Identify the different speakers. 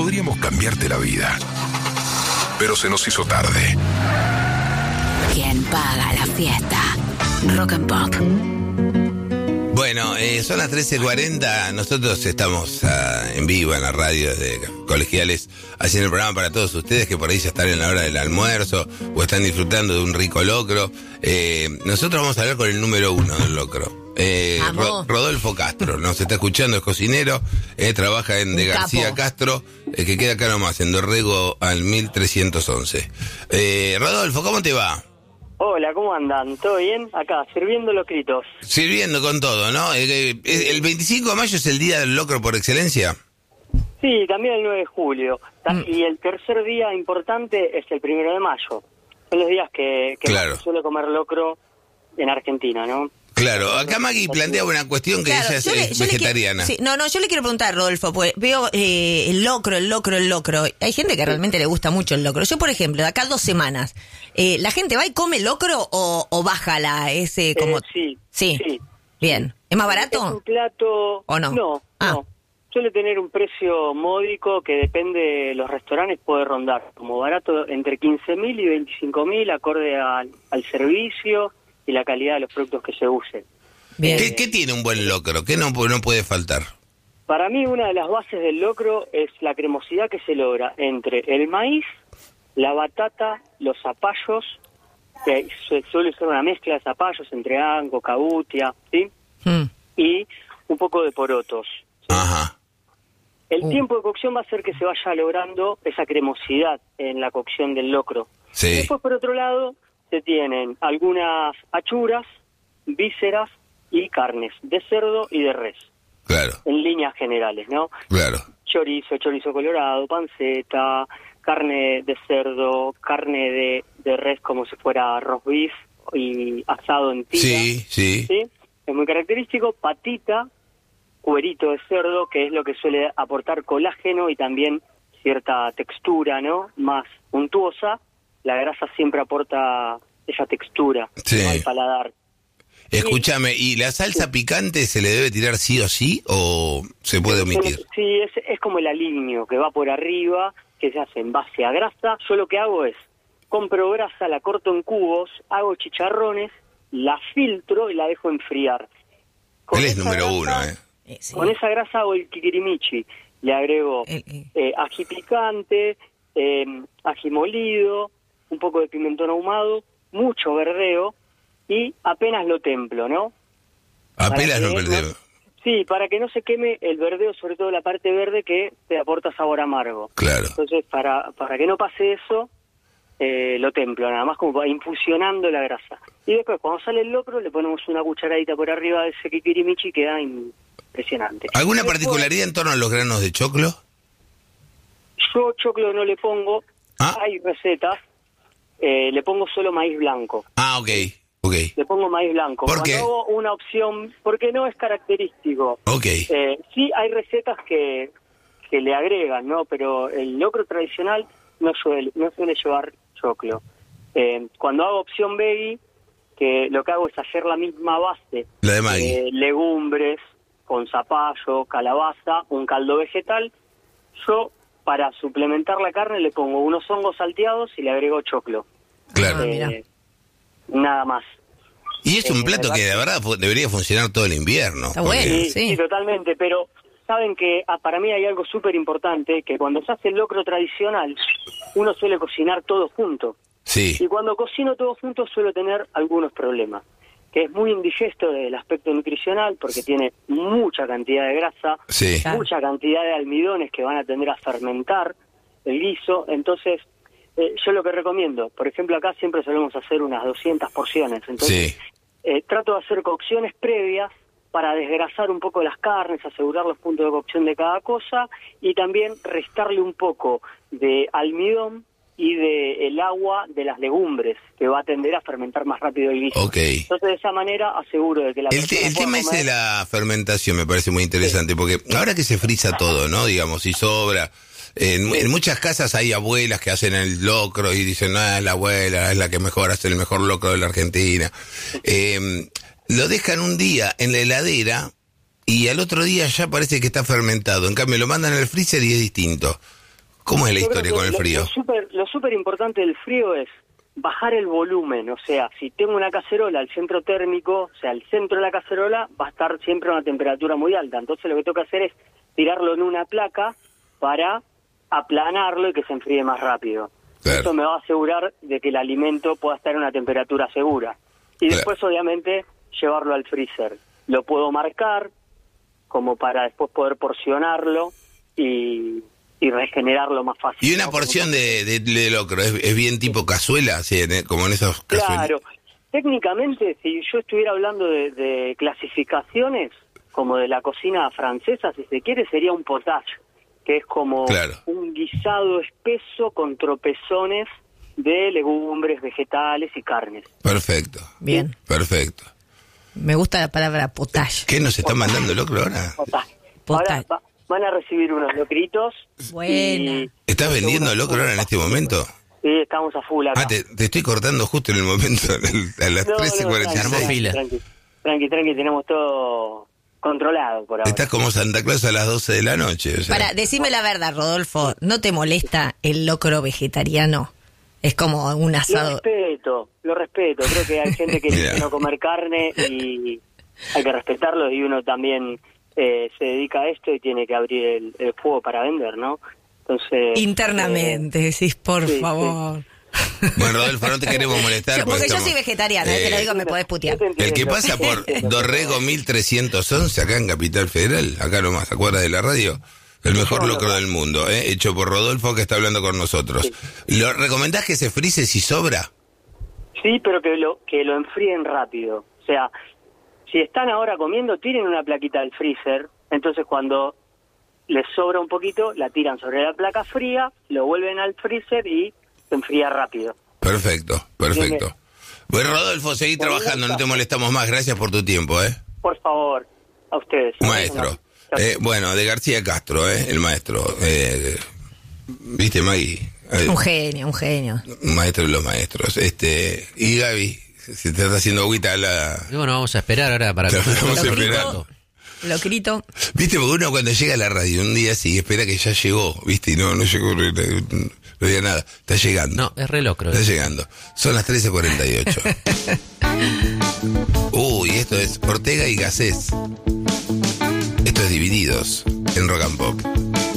Speaker 1: podríamos cambiarte la vida. Pero se nos hizo tarde.
Speaker 2: ¿Quién paga la fiesta? Rock and Pop.
Speaker 3: Bueno, son las 13:40, nosotros estamos en vivo en la radio de Colegiales haciendo el programa para todos ustedes que por ahí ya están en la hora del almuerzo o están disfrutando de un rico locro. Nosotros vamos a hablar con el número 1 del locro. Rodolfo Castro, nos está escuchando, es cocinero, trabaja en De García Castro, que queda acá nomás, en Dorrego al 1311. Rodolfo, ¿cómo te va?
Speaker 4: Hola, ¿cómo andan? ¿Todo bien? Acá, sirviendo locritos.
Speaker 3: Sirviendo con todo, ¿no? ¿El 25 de mayo es el día del locro por excelencia?
Speaker 4: Sí, también el 9 de julio. Y el tercer día importante es el 1 de mayo. Son los días que
Speaker 3: claro,
Speaker 4: suele comer locro en Argentina, ¿no?
Speaker 3: Claro, acá Maggie plantea una cuestión que
Speaker 5: claro,
Speaker 3: ella es vegetariana.
Speaker 5: Yo le quiero preguntar, Rodolfo, pues veo el locro. Hay gente que realmente le gusta mucho el locro. Yo, por ejemplo, de acá a 2 semanas, ¿la gente va y come locro o bájala? Sí. Bien. ¿Es más barato?
Speaker 4: ¿Es un plato?
Speaker 5: ¿O no?
Speaker 4: No. Suele tener un precio módico que depende de los restaurantes, puede rondar como barato entre 15.000 y 25.000, acorde al servicio y la calidad de los productos que se usen.
Speaker 5: Bien.
Speaker 3: ¿Qué tiene un buen locro? ¿Qué no puede faltar?
Speaker 4: Para mí una de las bases del locro es la cremosidad que se logra entre el maíz, la batata, los zapallos, que suele ser una mezcla de zapallos entre ango, cabutia, ¿sí? Y un poco de porotos, ¿sí?
Speaker 3: Ajá.
Speaker 4: El tiempo de cocción va a hacer que se vaya logrando esa cremosidad en la cocción del locro.
Speaker 3: Sí.
Speaker 4: Y después, por otro lado, se tienen algunas achuras, vísceras y carnes de cerdo y de res.
Speaker 3: Claro.
Speaker 4: En líneas generales, ¿no?
Speaker 3: Claro.
Speaker 4: Chorizo colorado, panceta, carne de cerdo, carne de res como si fuera roast beef y asado en tira.
Speaker 3: Sí.
Speaker 4: Es muy característico. Patita, cuerito de cerdo, que es lo que suele aportar colágeno y también cierta textura, ¿no? Más untuosa. La grasa siempre aporta esa textura al paladar.
Speaker 3: Escúchame, ¿y la salsa picante se le debe tirar sí o sí o se puede omitir?
Speaker 4: Sí, es como el aliño que va por arriba, que se hace en base a grasa. Yo lo que hago es, compro grasa, la corto en cubos, hago chicharrones, la filtro y la dejo enfriar.
Speaker 3: Él es número 1,
Speaker 4: Sí. Con esa grasa hago el kikirimichi. Le agrego ají picante, ají molido, un poco de pimentón ahumado, mucho verdeo y apenas lo templo, ¿no?
Speaker 3: Apenas lo templo.
Speaker 4: Sí, para que no se queme el verdeo, sobre todo la parte verde que te aporta sabor amargo.
Speaker 3: Claro.
Speaker 4: Entonces, para que no pase eso, lo templo, nada más como infusionando la grasa. Y después, cuando sale el locro, le ponemos una cucharadita por arriba de ese kikirimichi, queda impresionante.
Speaker 3: ¿Alguna particularidad en torno a los granos de choclo?
Speaker 4: Yo choclo no le pongo, hay recetas, le pongo solo maíz blanco.
Speaker 3: Ok.
Speaker 4: Le pongo maíz blanco.
Speaker 3: ¿Por qué?
Speaker 4: Hago una opción, porque no es característico.
Speaker 3: Ok.
Speaker 4: Sí hay recetas que le agregan, ¿no? Pero el locro tradicional no suele llevar choclo. Cuando hago opción veggie, que lo que hago es hacer la misma base.
Speaker 3: La de Maggie.
Speaker 4: Legumbres, con zapallo, calabaza, un caldo vegetal. Yo, para suplementar la carne, le pongo unos hongos salteados y le agrego choclo.
Speaker 3: Claro.
Speaker 4: Nada más.
Speaker 3: Y es un plato que de verdad debería funcionar todo el invierno.
Speaker 5: Está bueno.
Speaker 4: Sí, totalmente, pero saben que para mí hay algo súper importante, que cuando se hace el locro tradicional, uno suele cocinar todo junto.
Speaker 3: Sí.
Speaker 4: Y cuando cocino todo junto suelo tener algunos problemas, que es muy indigesto desde el aspecto nutricional, porque tiene mucha cantidad de grasa, mucha cantidad de almidones que van a tender a fermentar el guiso. Entonces, yo lo que recomiendo, por ejemplo, acá siempre solemos hacer unas 200 porciones, entonces trato de hacer cocciones previas para desgrasar un poco las carnes, asegurar los puntos de cocción de cada cosa y también restarle un poco de almidón y de el agua de las legumbres, que va a tender a fermentar más rápido el guiso. Entonces, de esa manera aseguro de que la persona
Speaker 3: el tema ese de la fermentación me parece muy interesante, porque ahora que se frisa todo, ¿no? Digamos, y sobra. En muchas casas hay abuelas que hacen el locro y dicen, la abuela es la que mejor hace el mejor locro de la Argentina. Lo dejan un día en la heladera y al otro día ya parece que está fermentado. En cambio, lo mandan al freezer y es distinto. ¿Cómo es la historia con el frío?
Speaker 4: Lo súper importante del frío es bajar el volumen, o sea, si tengo una cacerola, el centro térmico, o sea, el centro de la cacerola va a estar siempre a una temperatura muy alta, entonces lo que tengo que hacer es tirarlo en una placa para aplanarlo y que se enfríe más rápido. Claro. Eso me va a asegurar de que el alimento pueda estar en una temperatura segura. Y después, obviamente, llevarlo al freezer. Lo puedo marcar como para después poder porcionarlo y regenerarlo más fácil.
Speaker 3: ¿Y una porción de locro es bien tipo cazuela, así, como en esos cazuelas?
Speaker 4: Claro. Técnicamente, si yo estuviera hablando de clasificaciones, como de la cocina francesa, si se quiere, sería un potage, que es como un guisado espeso con tropezones de legumbres, vegetales y carnes.
Speaker 3: Perfecto.
Speaker 5: Bien.
Speaker 3: Perfecto.
Speaker 5: Me gusta la palabra potage.
Speaker 3: ¿Qué nos está mandando el locro ahora?
Speaker 4: Potage. Ahora van a recibir unos locritos.
Speaker 5: Buena.
Speaker 3: ¿Estás vendiendo locro ahora en este momento?
Speaker 4: Sí, estamos a full acá.
Speaker 3: Te estoy cortando justo en el momento, a las 13:46.
Speaker 4: Tranqui, tenemos todo controlado por ahora.
Speaker 3: Estás como Santa Claus a las 12 de la noche. O sea.
Speaker 5: Decime la verdad, Rodolfo, ¿no te molesta el locro vegetariano? Es como un asado.
Speaker 4: Lo respeto. Creo que hay gente que dice no comer carne y hay que respetarlo, y uno también se dedica a esto y tiene que abrir el fuego para vender, ¿no? Entonces
Speaker 5: internamente decís, por favor.
Speaker 3: Sí. Bueno, Rodolfo, no te queremos molestar.
Speaker 5: Porque yo soy vegetariana, te lo digo, me podés putear.
Speaker 3: El que pasa por Dorrego 1311, acá en Capital Federal, acá nomás, ¿acuerdas de la radio? El mejor locro del mundo, hecho por Rodolfo, que está hablando con nosotros. Sí. ¿Lo recomendás que se frise si sobra?
Speaker 4: Sí, pero que lo enfríen rápido. O sea, si están ahora comiendo, tiren una plaquita del freezer, entonces cuando les sobra un poquito, la tiran sobre la placa fría, lo vuelven al freezer y se enfría rápido.
Speaker 3: Perfecto. Bueno, Rodolfo, seguí trabajando, no te molestamos más, gracias por tu tiempo,
Speaker 4: Por favor, a ustedes.
Speaker 3: Maestro. Bueno, de García Castro, el maestro. ¿Viste, Maggie?
Speaker 5: Un genio.
Speaker 3: Un maestro de los maestros. Y Gaby, se te está haciendo agüita la...
Speaker 6: Bueno, vamos a esperar ahora para...
Speaker 5: Locrito.
Speaker 3: Viste, porque uno cuando llega a la radio un día sí espera que ya llegó, viste, y no llegó, no había nada. Está llegando.
Speaker 6: No, es re locro.
Speaker 3: Está llegando. Son las 13:48. Uy, esto es Ortega y Gasset. Esto es Divididos en Rock and Pop.